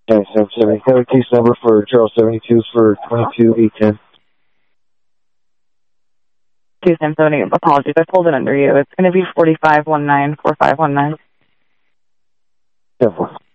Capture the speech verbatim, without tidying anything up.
Okay, seven seventy. Have a case number for Charles seventy-two for twenty-two eight ten. Two seven seventy. Apologies, I pulled it under you. It's going to be forty-five one nine four five one nine. Yeah.